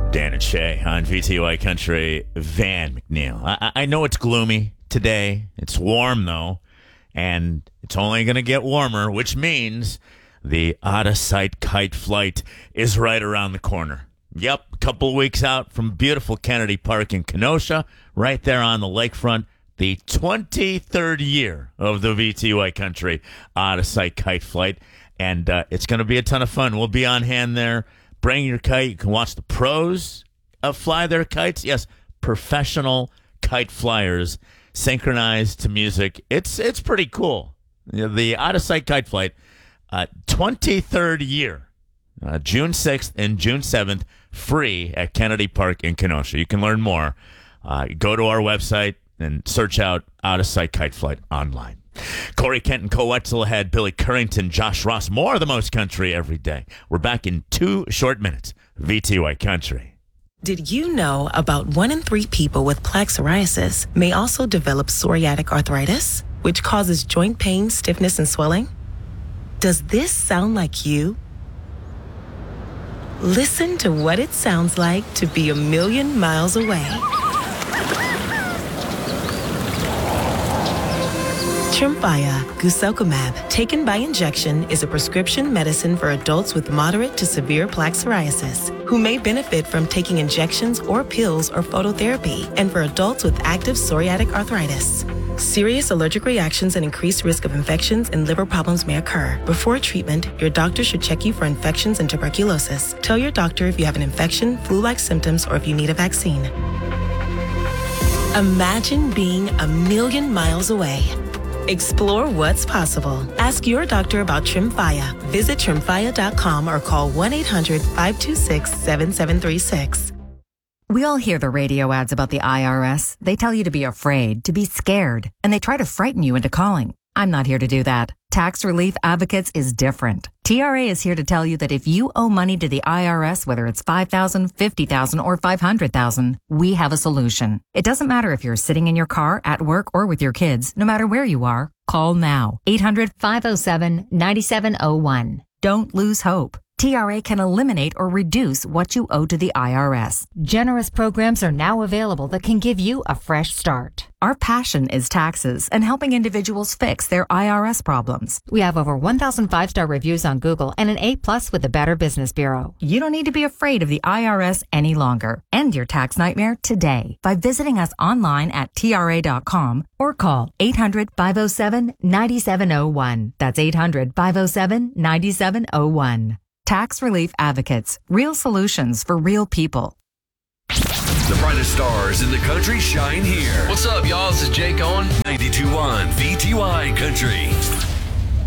Dan and Shay on VTY Country. Van McNeil. I know it's gloomy today. It's warm, though, and it's only going to get warmer, which means the out-of-sight kite flight is right around the corner. Yep, a couple of weeks out from beautiful Kennedy Park in Kenosha, right there on the lakefront. The 23rd year of the VTY Country out-of-sight kite flight, and it's going to be a ton of fun. We'll be on hand there. Bring your kite. You can watch the pros fly their kites. Yes, professional kite flyers synchronized to music. It's pretty cool. The out-of-sight kite flight, 23rd year, June 6th and June 7th, free at Kennedy Park in Kenosha. You can learn more. Go to our website and search out Out-of-Sight Kite Flight online. Corey Kent and Cole Wetzel ahead. Billy Currington, Josh Ross. More of the most country every day. We're back in 2 short minutes. VTY Country. Did you know about 1 in 3 people with plaque psoriasis may also develop psoriatic arthritis, which causes joint pain, stiffness, and swelling? Does this sound like you? Listen to what it sounds like to be a million miles away. Tremfya guselkumab, taken by injection, is a prescription medicine for adults with moderate to severe plaque psoriasis who may benefit from taking injections or pills or phototherapy, and for adults with active psoriatic arthritis. Serious allergic reactions and increased risk of infections and liver problems may occur. Before treatment, your doctor should check you for infections and tuberculosis. Tell your doctor if you have an infection, flu-like symptoms, or if you need a vaccine. Imagine being a million miles away. Explore what's possible. Ask your doctor about Tremfya. Visit Tremfya.com or call 1-800-526-7736. We all hear the radio ads about the IRS. They tell you to be afraid, to be scared, and they try to frighten you into calling. I'm not here to do that. Tax Relief Advocates is different. TRA is here to tell you that if you owe money to the IRS, whether it's $5,000, $50,000, or $500,000, we have a solution. It doesn't matter if you're sitting in your car, at work, or with your kids. No matter where you are, call now. 800-507-9701. Don't lose hope. TRA can eliminate or reduce what you owe to the IRS. Generous programs are now available that can give you a fresh start. Our passion is taxes and helping individuals fix their IRS problems. We have over 1,000 5-star reviews on Google and an A+ with the Better Business Bureau. You don't need to be afraid of the IRS any longer. End your tax nightmare today by visiting us online at TRA.com or call 800-507-9701. That's 800-507-9701. Tax Relief Advocates. Real solutions for real people. The brightest stars in the country shine here. What's up, y'all? This is Jake Owen. 92.1 VTY Country.